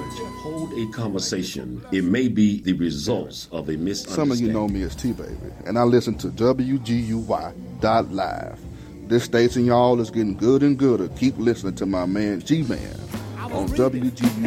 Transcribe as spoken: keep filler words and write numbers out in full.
Hold a conversation. It may be the results of a misunderstanding. Some of you know me as T-Baby, and I listen to W G U Y dot live. This station, y'all, is getting good and gooder. Keep listening to my man G-Man on W G U